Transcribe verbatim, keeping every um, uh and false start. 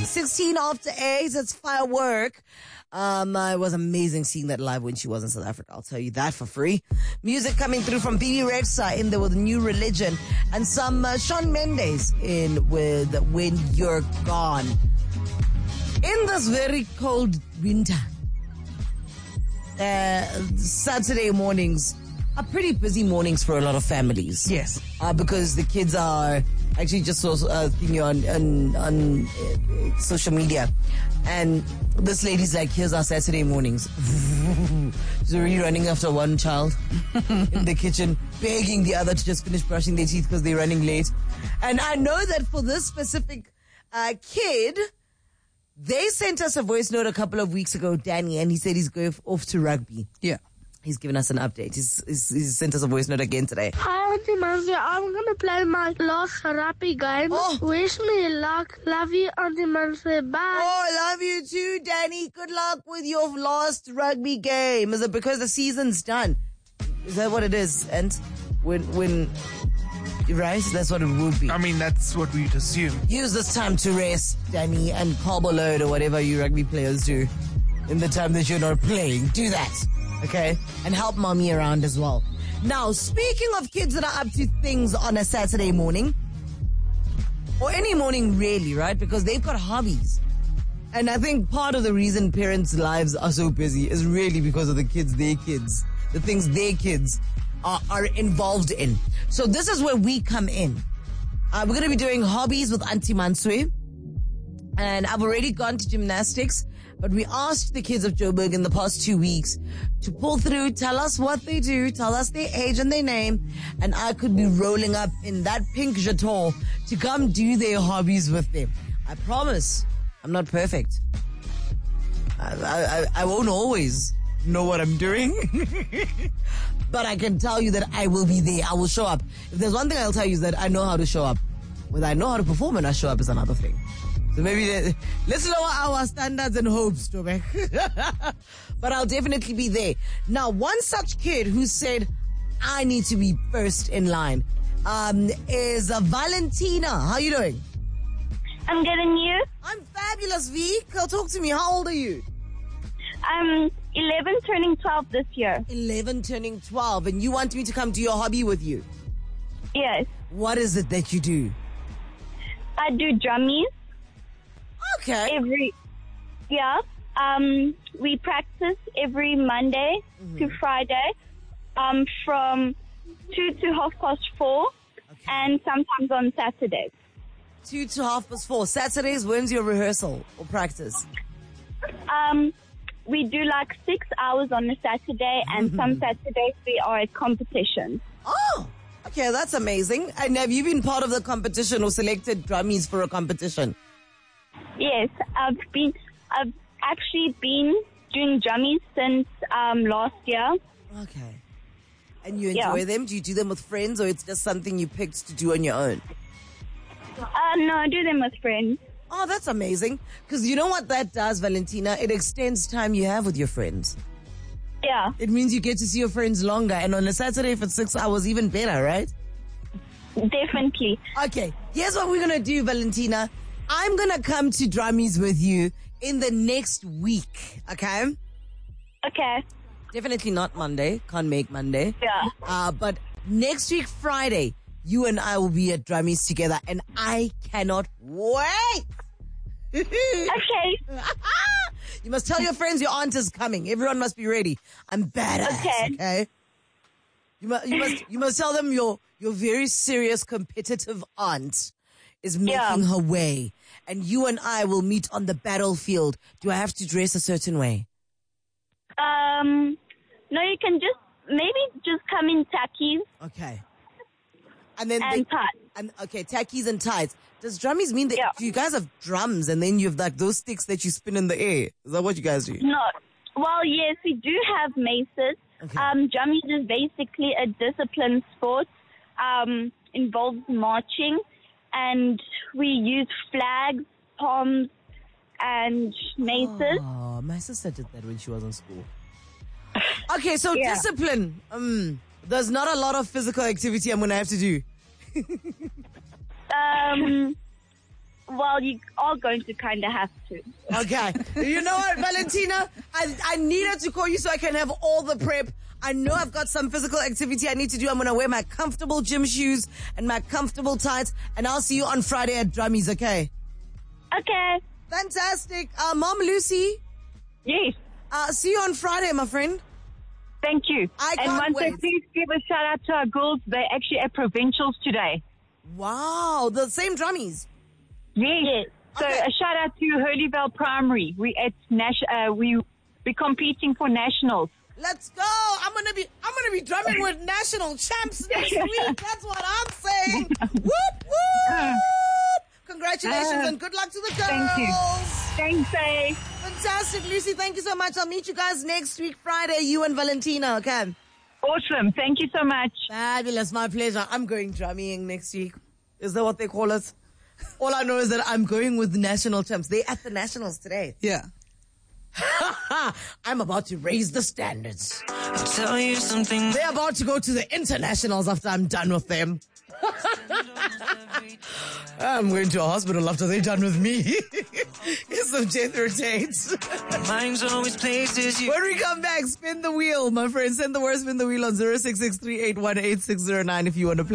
sixteen after eight, it's firework. Um, uh, it was amazing seeing that live when she was in South Africa. I'll tell you that for free. Music coming through from B B Rexa in there with New Religion, and some uh, Shawn Mendes in with When You're Gone. In this very cold winter, uh, Saturday mornings are pretty busy mornings for a lot of families. Yes. Uh, because the kids are actually just saw a thing on, on, on uh, social media. And this lady's like, here's our Saturday mornings. She's already running after one child in the kitchen, begging the other to just finish brushing their teeth because they're running late. And I know that for this specific uh, kid, they sent us a voice note a couple of weeks ago, Danny, and he said he's going off to rugby. Yeah. He's given us an update. He's, he's, he's sent us a voice note again today. Hi, Auntie Manzi. I'm going to play my last rugby game. Oh. Wish me luck. Love you, Auntie Manzi. Bye. Oh, I love you too, Danny. Good luck with your last rugby game. Is it because the season's done? Is that what it is? And when, when, right? That's what it would be. I mean, that's what we'd assume. Use this time to rest, Danny, and carbo load or whatever you rugby players do in the time that you're not playing. Do that. Okay? And help mommy around as well. Now, speaking of kids that are up to things on a Saturday morning, or any morning really, right? Because they've got hobbies. And I think part of the reason parents' lives are so busy is really because of the kids, their kids, the things their kids are, are involved in. So this is where we come in. Uh, we're going to be doing hobbies with Auntie Manswe. And I've already gone to gymnastics, but we asked the kids of Joburg in the past two weeks to pull through, tell us what they do, tell us their age and their name, and I could be rolling up in that pink jeton to come do their hobbies with them. I promise, I'm not perfect. I, I, I won't always know what I'm doing, but I can tell you that I will be there. I will show up. If there's one thing I'll tell you is that I know how to show up. Whether I know how to perform and I show up is another thing. So maybe the, let's lower our standards and hopes, Tobek. But I'll definitely be there. Now, one such kid who said, I need to be first in line, um, is uh, Valentina. How are you doing? I'm getting you. I'm fabulous, V. Talk to me. How old are you? I'm eleven, turning twelve this year. eleven, turning twelve. And you want me to come do your hobby with you? Yes. What is it that you do? I do drummies. Okay. Every, yeah. Um, we practice every Monday mm-hmm. to Friday, um, from two to half past four, okay. and sometimes on Saturdays. Two to half past four. Saturdays, when's your rehearsal or practice? Um, we do like six hours on a Saturday, and mm-hmm. some Saturdays we are at competitions. Oh, okay, that's amazing. And have you been part of the competition or selected drummies for a competition? Yes, I've been. I've actually been doing drummies since um, last year. Okay. And you enjoy yeah. them? Do you do them with friends, or it's just something you picked to do on your own? Uh, no, I do them with friends. Oh, that's amazing. Because you know what that does, Valentina? It extends time you have with your friends. Yeah. It means you get to see your friends longer. And on a Saturday for six hours, even better, right? Definitely. Okay. Here's what we're going to do, Valentina. I'm going to come to drummies with you in the next week. Okay? Okay. Definitely not Monday. Can't make Monday. Yeah. Uh, but next week, Friday, you and I will be at drummies together, and I cannot wait. Okay. You must tell your friends your aunt is coming. Everyone must be ready. I'm badass. Okay. Okay. You must. You must. You must tell them your your very serious competitive aunt is making yeah. her way, and you and I will meet on the battlefield. Do I have to dress a certain way? Um. No, you can just maybe just come in tackies. Okay. And then and they, tights. And okay, tackies and tights. Does drummies mean that yeah. you guys have drums and then you have like those sticks that you spin in the air? Is that what you guys do? No. Well, yes, we do have maces. Okay. Um, drummies is basically a disciplined sport. Um, involves marching, and we use flags, palms, and maces. Oh, my sister did that when she was in school. Okay, so yeah. discipline. Um, there's not a lot of physical activity I'm going to have to do. um, Well, you are going to kind of have to. Okay. You know what, Valentina? I, I needed to call you so I can have all the prep. I know I've got some physical activity I need to do. I'm going to wear my comfortable gym shoes and my comfortable tights, and I'll see you on Friday at Drummies, okay? Okay. Fantastic. Uh, Mom Lucy, Yes, uh, see you on Friday, my friend. thank you. I and can't once wait. please give a shout out to our girls. They're actually at provincials today. Wow, the same Drummies. Yes. Yes. So Okay. a shout out to Hurleyville Primary. We at Nash. Uh, we we're competing for nationals. Let's go. I'm going to be I'm going to be drumming with national champs next week. That's what I'm saying. Whoop, whoop. Congratulations and good luck to the girls. Thank you. Thanks, eh? Fantastic, Lucy. Thank you so much. I'll meet you guys next week, Friday, you and Valentina, okay? Awesome. Thank you so much. Fabulous. My pleasure. I'm going drumming next week. Is that what they call it? All I know is that I'm going with the national champs. They're at the nationals today. Yeah. I'm about to raise the standards. I'll tell you something. They're about to go to the internationals after I'm done with them. I'm going to a hospital after they're done with me. It's some Jethro Tate. Mind's always places you. When we come back, spin the wheel, my friend. Send the word spin the wheel on zero six six three eight one eight six zero nine if you want to play.